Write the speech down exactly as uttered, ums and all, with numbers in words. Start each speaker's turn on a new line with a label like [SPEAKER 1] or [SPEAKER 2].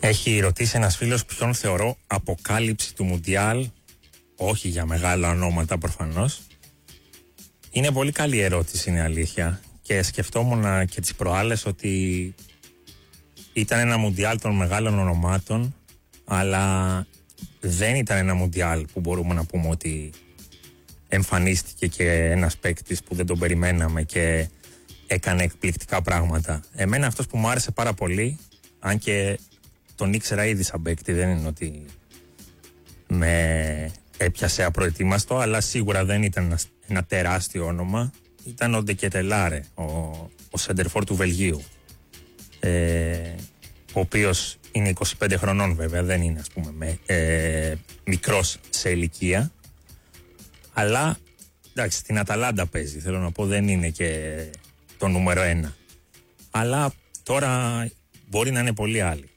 [SPEAKER 1] Έχει ρωτήσει ένας φίλος ποιον θεωρώ αποκάλυψη του Μουντιάλ. Όχι για μεγάλα ονόματα προφανώς. Είναι πολύ καλή ερώτηση, είναι αλήθεια. Και σκεφτόμουν και τις προάλλες ότι ήταν ένα Μουντιάλ των μεγάλων ονομάτων, αλλά δεν ήταν ένα Μουντιάλ που μπορούμε να πούμε ότι εμφανίστηκε και ένας παίκτης που δεν τον περιμέναμε και έκανε εκπληκτικά πράγματα. Εμένα αυτός που μου άρεσε πάρα πολύ, αν και τον ήξερα ήδη σαν παίκτη, δεν είναι ότι με έπιασε απροετοίμαστο, αλλά σίγουρα δεν ήταν ένα, ένα τεράστιο όνομα. Ήταν ο Ντεκετελάρε, ο, ο σεντερφόρ του Βελγίου, ε, ο οποίος είναι είκοσι πέντε χρονών βέβαια, δεν είναι ας πούμε με, ε, μικρός σε ηλικία, αλλά εντάξει, στην Αταλάντα παίζει, θέλω να πω, δεν είναι και το νούμερο ένα, αλλά τώρα μπορεί να είναι πολλοί άλλοι.